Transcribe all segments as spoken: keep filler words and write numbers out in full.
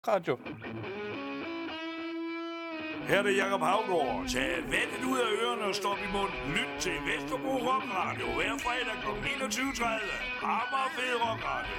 Radio. Her er det Jacob Haugaard. Tag vandet ud af ørerne og stop i munden. Lyt til Vesterbro Rock Radio hver fredag kl. enogtyve tredive. Hammer fed Rock Radio.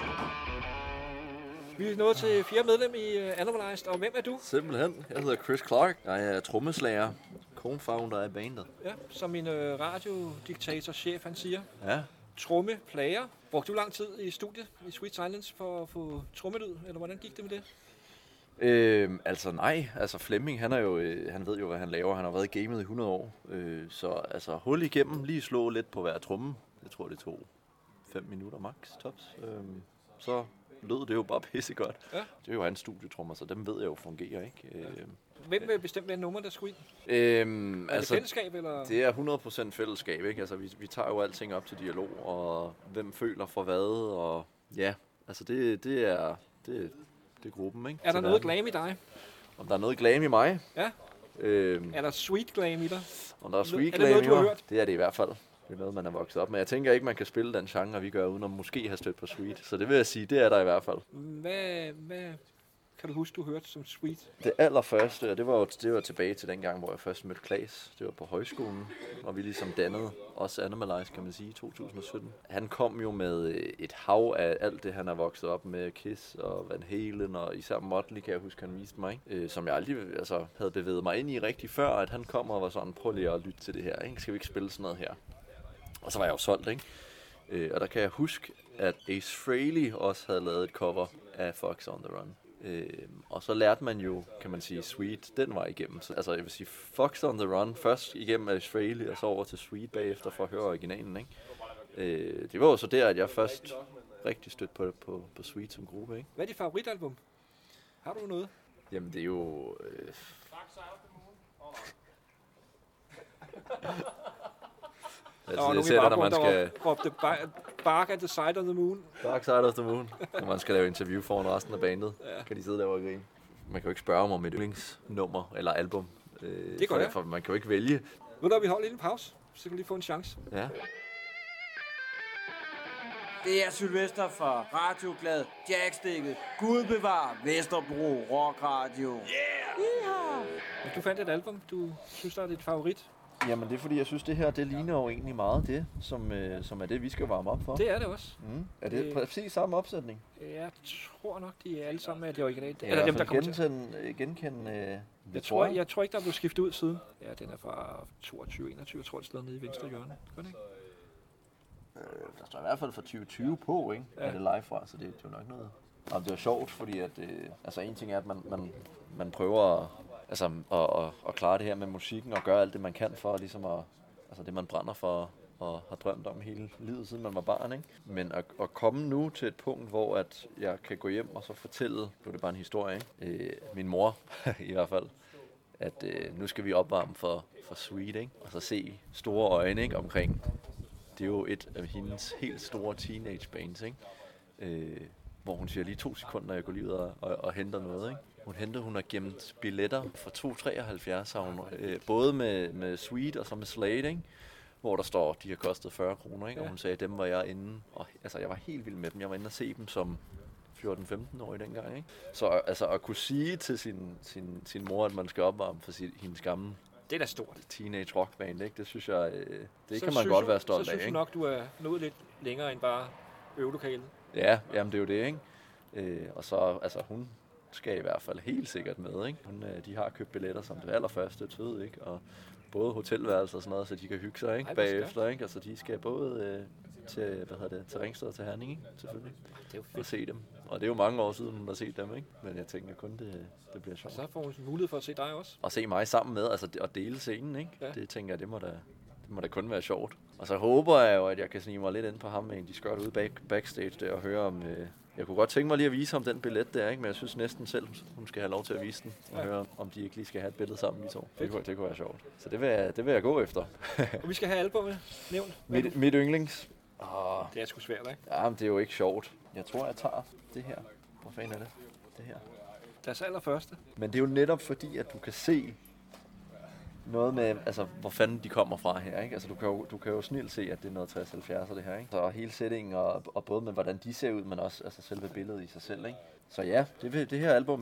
Vi er nået til fjerde medlem i uh, Animalized, og hvem er du? Simpelthen. Jeg hedder Chris Clark. Jeg er trommeslager, co-founder af bandet. Ja, som min uh, radiodiktator-chef, han siger. Ja. Trommeplager. Brugte du lang tid i studiet i Sweet Silence for at få trommelyd, eller hvordan gik det med det? Øhm, altså nej, altså Flemming, han er jo, øh, han ved jo, hvad han laver. Han har været i gamet i hundrede år. Øh, så altså hul igennem, lige slå lidt på hver tromme. Jeg tror, det tog fem minutter max, tops. Øh, så lød det jo bare pissegodt. Ja. Det er jo hans studietrommer, så dem ved jeg jo fungerer, ikke? Øh, Hvem vil bestemme, hvad nummer der skulle ind? Øhm, er altså, det fællesskab, eller? Det er hundrede procent fællesskab, ikke? Altså, vi, vi tager jo alting op til dialog, og hvem føler for hvad, og ja, altså det, det er... Det, Det er gruppen, ikke? Er der noget glam i dig? Om der er noget glam i mig? Ja. Øhm, er der sweet glam i dig? Om der er sweet er glam det noget, i du har mig? hørt? Det er det i hvert fald. Det er noget, man er vokset op med. Jeg tænker ikke, man kan spille den genre, vi gør, uden at måske have stødt på sweet. Så det vil jeg sige, det er der i hvert fald. Hvad, hvad kan du huske, du hørte som sweet? Det allerførste, og det var jo det var tilbage til den gang, hvor jeg først mødte Klaas. Det var på højskolen, og vi ligesom dannede også Animalized, kan man sige, i to tusind og sytten. Han kom jo med et hav af alt det, han har vokset op med, Kiss og Van Halen, og især Motley, kan jeg huske, han viste mig, ikke? Som jeg aldrig altså, havde bevæget mig ind i rigtig før, at han kom og var sådan, prøv lige at lytte til det her, ikke? Skal vi ikke spille sådan noget her? Og så var jeg jo solgt, ikke? Og der kan jeg huske, at Ace Frehley også havde lavet et cover af Fox on the Run. Øh, og så lærte man jo, kan man sige, Sweet den var igennem. Så, altså jeg vil sige, Fox on the Run først igennem Ace Frehley, og så over til Sweet bagefter for at høre originalen, ikke? Øh, det var jo så der, at jeg først rigtig stødte på, på, på Sweet som gruppe, ikke? Hvad er dit favoritalbum? Har du noget? Jamen det er jo... Øh... Altså, der var nogen i baggrunden, der råbte Bark at the side of the moon. Dark Side of the Moon. Når man skal lave interview foran resten af bandet, ja. Kan de sidde der og grine. Man kan jo ikke spørge om, om et yndlingsnummer eller album. Øh, det går for, det. For man kan jo ikke vælge. Ved du, vi holder lige en pause, så kan vi lige få en chance. Ja. Det er Sylvester fra Radioglad, Jackstikket, Gud bevar Vesterbro Rock Radio. Yeah! Yeah! Du fandt et album, du synes, der er dit favorit. Jamen det er fordi, jeg synes, det her, det ligner jo egentlig meget det, som, øh, som er det, vi skal varme op for. Det er det også. Mm. Er det øh, præcis samme opsætning? Jeg tror nok, de er alle sammen af det originale. Ja, eller dem, der kommer til. Genkende, øh, jeg, tror, jeg, jeg tror ikke, der er blevet skiftet ud siden. Ja, den er fra toogtyve enogtyve, jeg tror, det står nede i venstre hjørne. Gør det ikke? Øh, der står i hvert fald fra tyve tyve på, ikke? Ja. Er det live fra, så det, det er jo nok noget. Og det er sjovt, fordi at, øh, altså en ting er, at man, man, man prøver at, altså, at, at, at klare det her med musikken og gøre alt det, man kan for ligesom at, altså det, man brænder for og har drømt om hele livet, siden man var barn, ikke? Men at, at komme nu til et punkt, hvor at jeg kan gå hjem og så fortælle, det er bare en historie, ikke? Øh, min mor i hvert fald, at øh, nu skal vi opvarme for, for Sweet, ikke? Og så se store øjne, ikke? Omkring, det er jo et af hendes helt store teenage bands, ikke? Øh, hvor hun siger lige to sekunder, jeg går lige ud og, og, og henter noget, ikke? Hun hentede, hun har gemt billetter for to komma treoghalvfjerds, har hun, øh, både med, med Sweet og så med Slade, ikke? Hvor der står, de har kostet fyrre kroner, ikke? Ja. Og hun sagde, dem var jeg inde, og altså jeg var helt vild med dem, jeg var inde og se dem som fjorten femten år i dengang, ikke? Så altså at kunne sige til sin, sin, sin mor, at man skal opvarme for sin, hendes gamle det er da stort. Teenage rockband, ikke? Det synes jeg, øh, det så kan man godt du, være stolt af, Så synes ikke? du nok, du er nået lidt længere end bare øvelokalet. Ja, jamen det er jo det, ikke? Øh, og så, altså hun skal i hvert fald helt sikkert med, ikke? Hun, øh, de har købt billetter som det allerførste tød, ikke? Og både hotelværelser og sådan noget, så de kan hygge sig, ikke? Ej, bagefter, ikke? Altså de skal både øh, til, hvad hedder det, til Ringsted og til Herning, ikke? Selvfølgelig. Det er jo fedt. Og se dem. Og det er jo mange år siden, hun har set dem, ikke? Men jeg tænker kun, det, det bliver sjovt. Og så får hun mulighed for at se dig også. Og se mig sammen med, altså at dele scenen, ikke? Ja. Det tænker jeg, det må da, det må da kun være sjovt. Og så håber jeg jo, at jeg kan snige mig lidt ind på ham med en, de skørt ude back, backstage der og høre om... Øh, jeg kunne godt tænke mig lige at vise ham den billet der, ikke? Men jeg synes næsten selv, hun skal have lov til at vise den. Og ja. Høre, om de ikke lige skal have et billede sammen, vi to. Det kunne, det kunne være sjovt. Så det vil jeg, det vil jeg gå efter. Og vi skal have albumet nævnt. Mit, mit yndlings. Oh, det er sgu svært, ikke? Ja, men det er jo ikke sjovt. Jeg tror, jeg tager det her. Hvor fanden er det? Det her. Deres allerførste. Men det er jo netop fordi, at du kan se noget med, altså, hvor fanden de kommer fra her, ikke? Altså, du kan jo, du kan jo snilt se, at det er noget tres halvfjerdser det her, ikke? Så hele settingen, og, og både med, hvordan de ser ud, men også altså, selve billedet i sig selv, ikke? Så ja, det, det her album